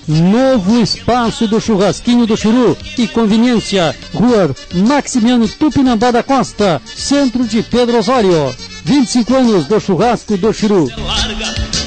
Novo espaço do Churrasquinho do Churu e conveniência, Rua Maximiano Tupinambá da Costa, centro de Pedro Osório. 25 anos do Churrasco do Churu.